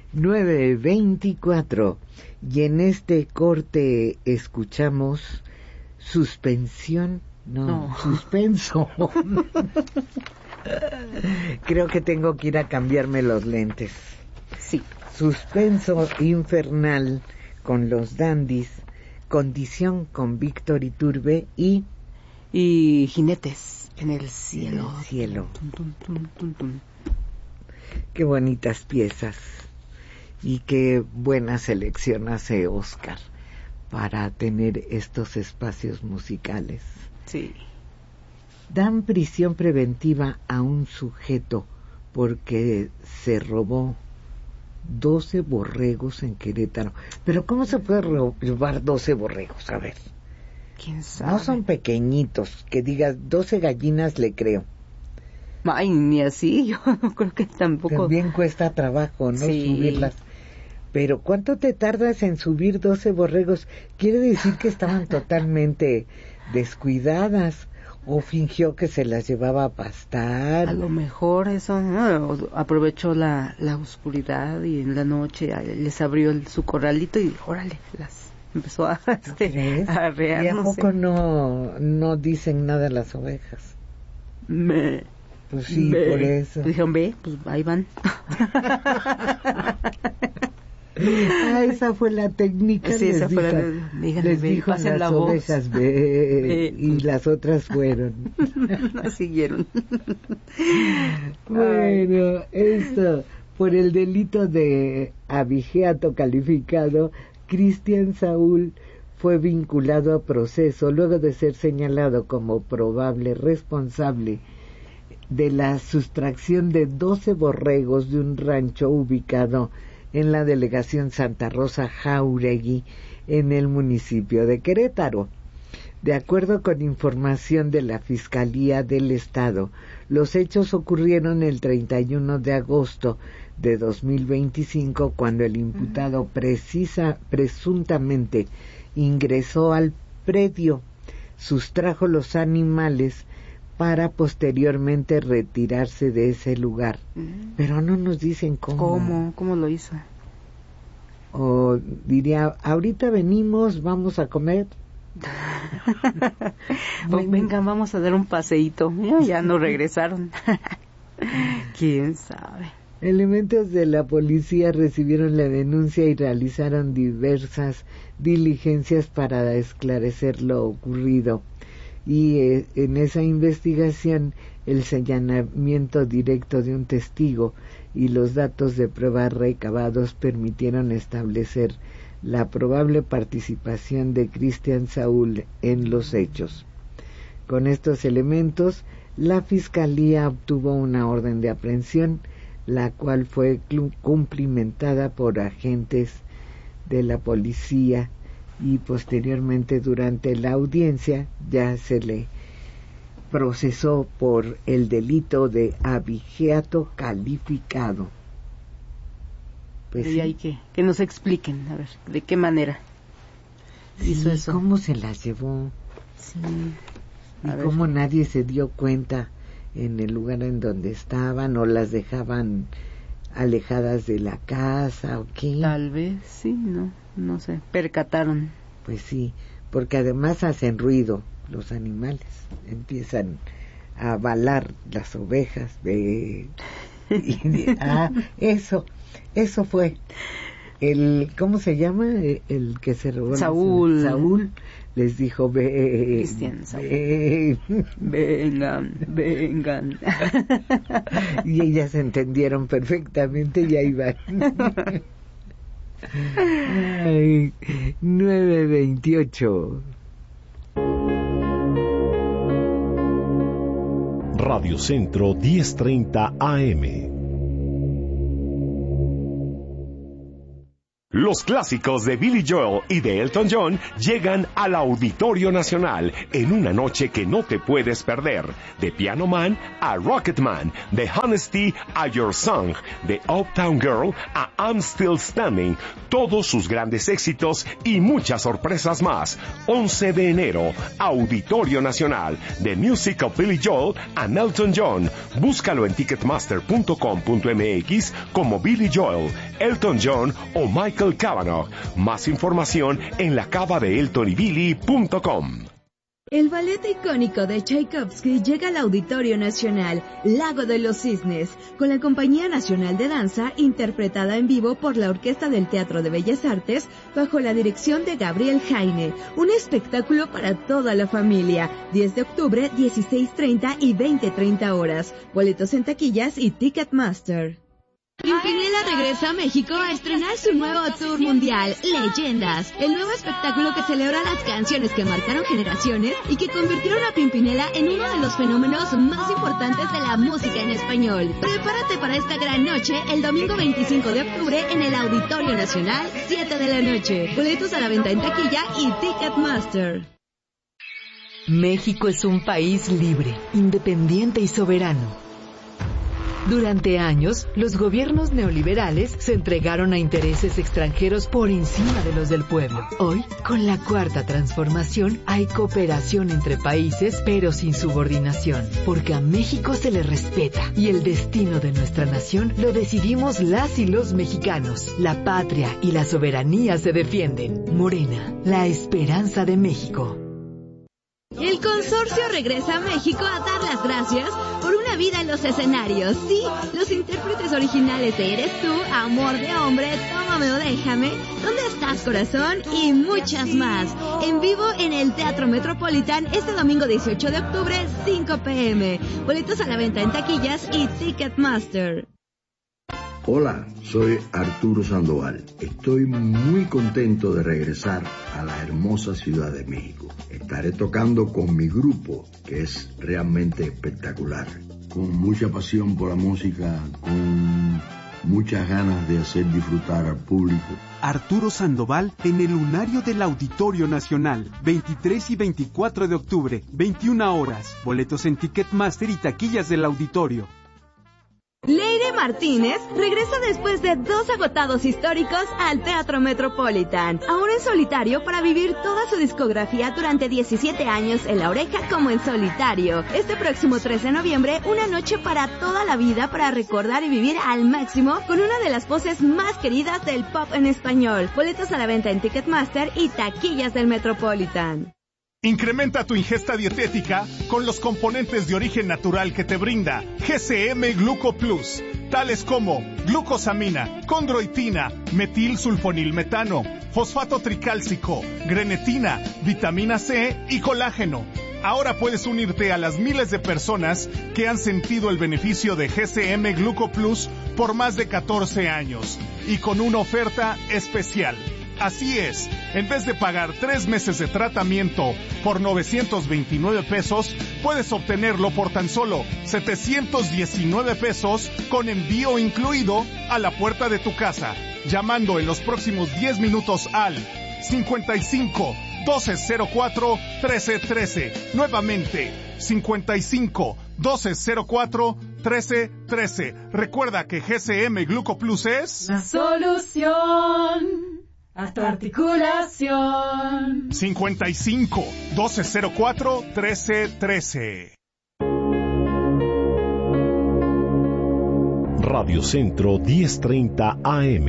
9:24. Y en este corte escuchamos suspensión, no. Suspenso. Creo que tengo que ir a cambiarme los lentes. Sí. Suspenso infernal con los Dandies, Condición con Víctor Iturbe y Jinetes en el cielo. Tum, tum, tum, tum, tum. Qué bonitas piezas y qué buena selección hace Oscar para tener estos espacios musicales. Sí. Dan prisión preventiva a un sujeto porque se robó 12 borregos en Querétaro. Pero ¿cómo se puede robar 12 borregos? A ver. ¿Quién sabe? No son pequeñitos, que digas 12 gallinas le creo. Ay, ni así, yo creo que tampoco. También cuesta trabajo, ¿no? Sí. Subirlas. Pero ¿cuánto te tardas en subir 12 borregos? Quiere decir que estaban totalmente descuidadas. ¿O fingió que se las llevaba a pastar? A lo mejor eso, ¿no? Aprovechó la oscuridad y en la noche les abrió su corralito y órale, las empezó a arrear. ¿Y a poco no dicen nada las ovejas? Pues sí, por eso. Dijeron, ve, pues ahí van. Esa fue la técnica. Sí, esa fue les dijo a las ovejas, ve, y las otras fueron. Siguieron. Bueno, esto, por el delito de abigeato calificado, Cristian Saúl fue vinculado a proceso luego de ser señalado como probable responsable de la sustracción de 12 borregos de un rancho ubicado en la delegación Santa Rosa Jáuregui, en el municipio de Querétaro. De acuerdo con información de la Fiscalía del Estado, los hechos ocurrieron el 31 de agosto de 2025, cuando el imputado presuntamente ingresó al predio, sustrajo los animales para posteriormente retirarse de ese lugar. Pero no nos dicen cómo. ¿Cómo lo hizo? O diría, ahorita venimos, vamos a comer. Vengan, vamos a dar un paseíto. Ya no regresaron. ¿Quién sabe? Elementos de la policía recibieron la denuncia y realizaron diversas diligencias para esclarecer lo ocurrido. Y en esa investigación el señalamiento directo de un testigo y los datos de prueba recabados permitieron establecer la probable participación de Cristian Saúl en los hechos. Con estos elementos, la Fiscalía obtuvo una orden de aprehensión, la cual fue cumplimentada por agentes de la policía, y posteriormente durante la audiencia ya se le procesó por el delito de abigeato calificado. Pues y hay que nos expliquen, a ver, de qué manera hizo eso. ¿Cómo se las llevó? Sí. Y cómo nadie se dio cuenta en el lugar en donde estaban, o las dejaban alejadas de la casa, o qué. Tal vez, sí, no sé, percataron. Pues sí, porque además hacen ruido los animales, empiezan a balar las ovejas eso fue ¿cómo se llama? El que se robó. Saúl les dijo, Cristian Saúl, vengan. Y ellas entendieron perfectamente y ahí van. 9:28. Radio Centro 1030 AM. Los clásicos de Billy Joel y de Elton John llegan al Auditorio Nacional en una noche que no te puedes perder. De Piano Man a Rocket Man, de Honesty a Your Song, de Uptown Girl a I'm Still Standing, todos sus grandes éxitos y muchas sorpresas más. 11 de enero, Auditorio Nacional, The Music of Billy Joel and Elton John. Búscalo en ticketmaster.com.mx como Billy Joel, Elton John o Michael Cavanaugh. Más información en lacavadeeltonybilly.com. El ballet icónico de Tchaikovsky llega al Auditorio Nacional, Lago de los Cisnes, con la Compañía Nacional de Danza, interpretada en vivo por la Orquesta del Teatro de Bellas Artes, bajo la dirección de Gabriel Jaime. Un espectáculo para toda la familia. 10 de octubre, 16:30 y 20:30 horas. Boletos en taquillas y Ticketmaster. Pimpinela regresa a México a estrenar su nuevo tour mundial, Leyendas, el nuevo espectáculo que celebra las canciones que marcaron generaciones y que convirtieron a Pimpinela en uno de los fenómenos más importantes de la música en español. Prepárate para esta gran noche el domingo 25 de octubre en el Auditorio Nacional, 7 de la noche. Boletos a la venta en taquilla y Ticketmaster. México es un país libre, independiente y soberano. Durante años, los gobiernos neoliberales se entregaron a intereses extranjeros por encima de los del pueblo. Hoy, con la Cuarta Transformación, hay cooperación entre países, pero sin subordinación, porque a México se le respeta y el destino de nuestra nación lo decidimos las y los mexicanos. La patria y la soberanía se defienden. Morena, la esperanza de México. El consorcio regresa a México a dar las gracias por una vida en los escenarios. Sí, los intérpretes originales de Eres Tú, Amor de Hombre, Tómame o Déjame, ¿Dónde estás, corazón? Y muchas más. En vivo en el Teatro Metropolitan este domingo 18 de octubre, 5 p.m. Boletos a la venta en taquillas y Ticketmaster. Hola, soy Arturo Sandoval. Estoy muy contento de regresar a la hermosa Ciudad de México. Estaré tocando con mi grupo, que es realmente espectacular. Con mucha pasión por la música, con muchas ganas de hacer disfrutar al público. Arturo Sandoval en el Lunario del Auditorio Nacional, 23 y 24 de octubre, 21 horas. Boletos en Ticketmaster y taquillas del auditorio. Leire Martínez regresa después de 2 agotados históricos al Teatro Metropolitan, ahora en solitario para vivir toda su discografía durante 17 años en La Oreja como en solitario. Este próximo 3 de noviembre, una noche para toda la vida para recordar y vivir al máximo con una de las voces más queridas del pop en español. Boletos a la venta en Ticketmaster y taquillas del Metropolitan. Incrementa tu ingesta dietética con los componentes de origen natural que te brinda GCM Gluco Plus, tales como glucosamina, condroitina, metilsulfonilmetano, fosfato tricálcico, grenetina, vitamina C y colágeno. Ahora puedes unirte a las miles de personas que han sentido el beneficio de GCM Gluco Plus por más de 14 años y con una oferta especial. Así es, en vez de pagar 3 meses de tratamiento por 929 pesos, puedes obtenerlo por tan solo 719 pesos con envío incluido a la puerta de tu casa, llamando en los próximos 10 minutos al 55 1204 1313. Nuevamente, 55 1204 1313. Recuerda que GCM Gluco Plus es la solución a tu articulación. 55 1204 1313. Radio Centro 1030 AM.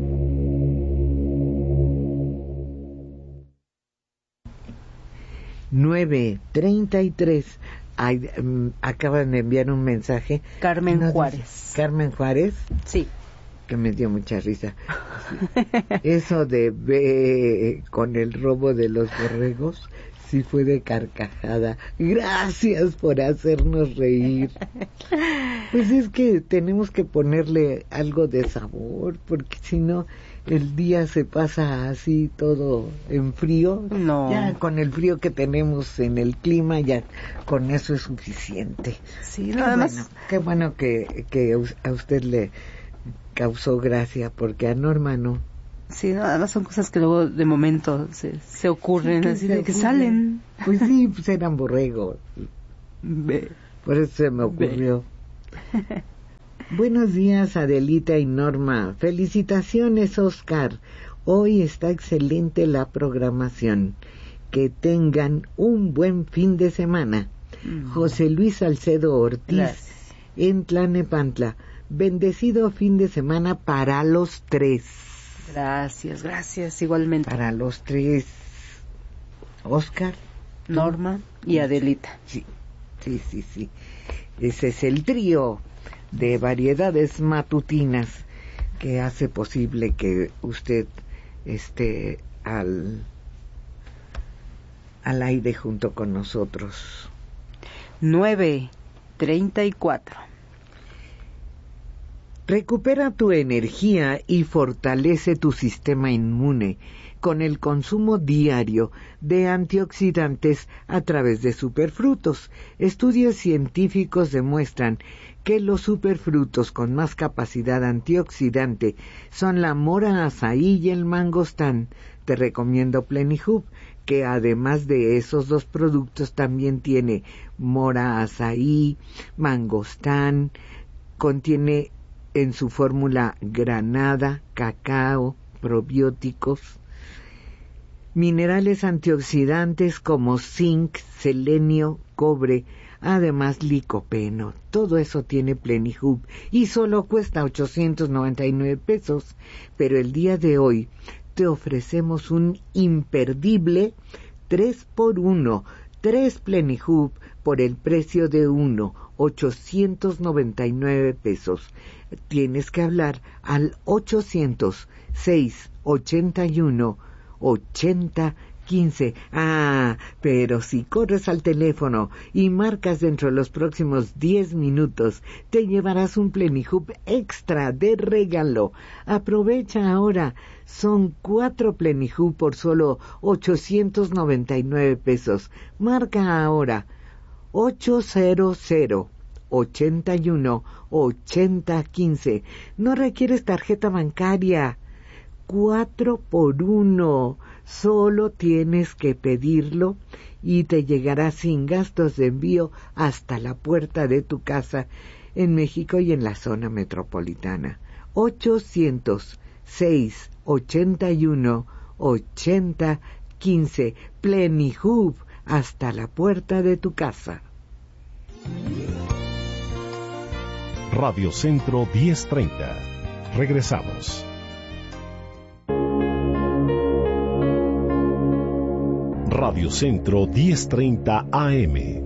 $9:33. Acaban de enviar un mensaje. Carmen Juárez. Carmen Juárez. Sí. Que me dio mucha risa. Eso de con el robo de los borregos, sí fue de carcajada. Gracias por hacernos reír. Pues es que tenemos que ponerle algo de sabor, porque si no el día se pasa así todo en frío. No. Ya con el frío que tenemos en el clima, ya con eso es suficiente. Sí, nada más. Bueno, qué bueno que a usted le causó gracia, porque a Norma no. Sí, nada más son cosas que luego de momento se ocurren, sí, así de que salen. Pues sí, pues eran borregos. Por eso se me ocurrió. Buenos días, Adelita y Norma. Felicitaciones, Oscar. Hoy está excelente la programación. Que tengan un buen fin de semana. José Luis Salcedo Ortiz, en Tlanepantla. bendecido fin de semana para los tres. Gracias, igualmente. Para los tres. Oscar, Norma y Adelita. Sí. Ese es el trío de variedades matutinas que hace posible que usted esté al aire junto con nosotros. 9:34. Recupera tu energía y fortalece tu sistema inmune con el consumo diario de antioxidantes a través de superfrutos. Estudios científicos demuestran que los superfrutos con más capacidad antioxidante son la mora azaí y el mangostán. Te recomiendo Plenihub, que además de esos dos productos también tiene mora azaí, mangostán, contiene en su fórmula granada, cacao, probióticos, minerales antioxidantes como zinc, selenio, cobre, además licopeno. Todo eso tiene Plenihub y solo cuesta 899 pesos, pero el día de hoy te ofrecemos un imperdible 3x1, 3 Plenihub por el precio de uno, 899 pesos. Tienes que hablar al 800-681-8015. Pero si corres al teléfono y marcas dentro de los próximos 10 minutos, te llevarás un Plenihub extra de regalo. Aprovecha ahora. Son 4 Plenihub por solo 899 pesos. Marca ahora 800-81-8015. No requieres tarjeta bancaria. 4x1. Solo tienes que pedirlo y te llegará sin gastos de envío hasta la puerta de tu casa en México y en la zona metropolitana. 800-681-8015. Plenihub hasta la puerta de tu casa. Radio Centro 1030. Regresamos. Radio Centro 1030 AM.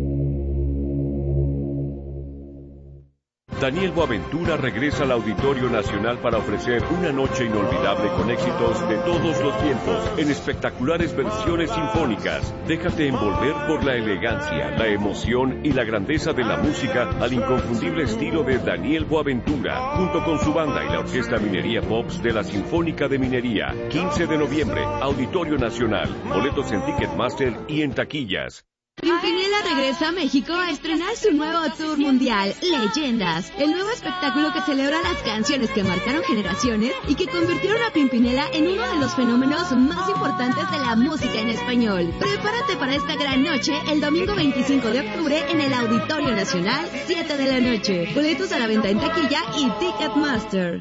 Daniel Boaventura regresa al Auditorio Nacional para ofrecer una noche inolvidable con éxitos de todos los tiempos en espectaculares versiones sinfónicas. Déjate envolver por la elegancia, la emoción y la grandeza de la música al inconfundible estilo de Daniel Boaventura, junto con su banda y la Orquesta Minería Pops de la Sinfónica de Minería. 15 de noviembre, Auditorio Nacional. Boletos en Ticketmaster y en taquillas. Pimpinela regresa a México a estrenar su nuevo tour mundial, Leyendas, el nuevo espectáculo que celebra las canciones que marcaron generaciones y que convirtieron a Pimpinela en uno de los fenómenos más importantes de la música en español. Prepárate para esta gran noche el domingo 25 de octubre en el Auditorio Nacional, 7 de la noche. Boletos a la venta en taquilla y Ticketmaster.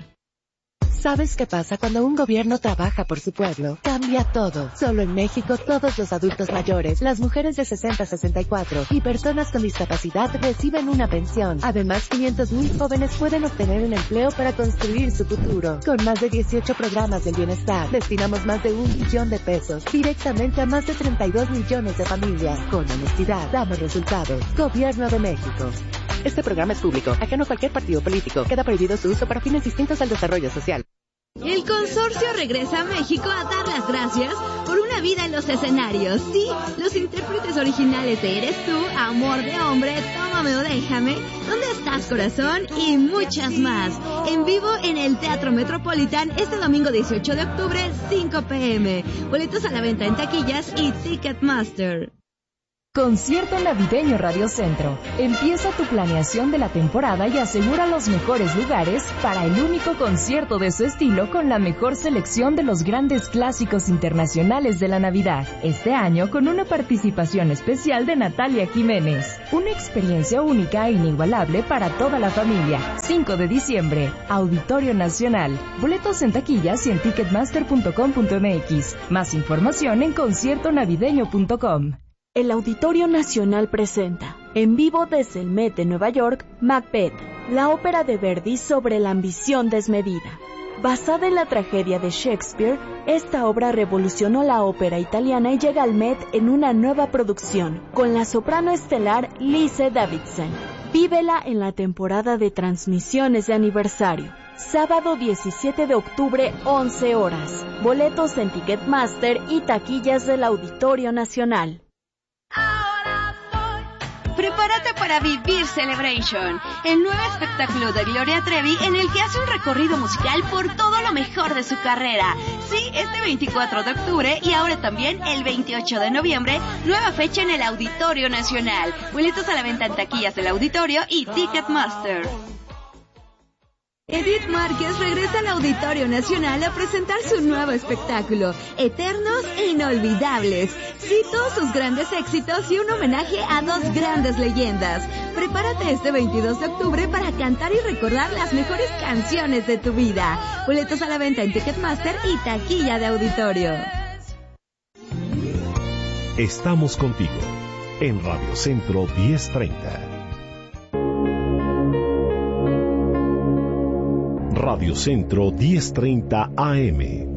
¿Sabes qué pasa cuando un gobierno trabaja por su pueblo? Cambia todo. Solo en México, todos los adultos mayores, las mujeres de 60 a 64 y personas con discapacidad reciben una pensión. Además, 500,000 jóvenes pueden obtener un empleo para construir su futuro. Con más de 18 programas del bienestar, destinamos más de 1 billón de pesos directamente a más de 32 millones de familias. Con honestidad, damos resultados. Gobierno de México. Este programa es público, ajeno a cualquier partido político. Queda prohibido su uso para fines distintos al desarrollo social. El consorcio regresa a México a dar las gracias por una vida en los escenarios. Sí, los intérpretes originales de Eres Tú, Amor de Hombre, Tómame o Déjame, ¿Dónde estás, corazón? Y muchas más. En vivo en el Teatro Metropolitan este domingo 18 de octubre, 5 p.m. Boletos a la venta en taquillas y Ticketmaster. Concierto Navideño Radio Centro. Empieza tu planeación de la temporada y asegura los mejores lugares para el único concierto de su estilo con la mejor selección de los grandes clásicos internacionales de la Navidad. Este año con una participación especial de Natalia Jiménez. Una experiencia única e inigualable para toda la familia. 5 de diciembre, Auditorio Nacional. Boletos en taquillas y en ticketmaster.com.mx. Más información en conciertonavideño.com. El Auditorio Nacional presenta, en vivo desde el Met de Nueva York, Macbeth, la ópera de Verdi sobre la ambición desmedida. Basada en la tragedia de Shakespeare, esta obra revolucionó la ópera italiana y llega al Met en una nueva producción, con la soprano estelar Lise Davidsen. Vívela en la temporada de transmisiones de aniversario. Sábado 17 de octubre, 11 horas. Boletos en Ticketmaster y taquillas del Auditorio Nacional. Prepárate para Vivir Celebration, el nuevo espectáculo de Gloria Trevi en el que hace un recorrido musical por todo lo mejor de su carrera. Sí, este 24 de octubre y ahora también el 28 de noviembre, nueva fecha en el Auditorio Nacional. Boletos a la venta en taquillas del Auditorio y Ticketmaster. Edith Márquez regresa al Auditorio Nacional a presentar su nuevo espectáculo, Eternos e Inolvidables. Sí, todos sus grandes éxitos y un homenaje a dos grandes leyendas. Prepárate este 22 de octubre para cantar y recordar las mejores canciones de tu vida. Boletos a la venta en Ticketmaster y taquilla de Auditorio. Estamos contigo en Radio Centro 1030. Radio Centro 1030 AM.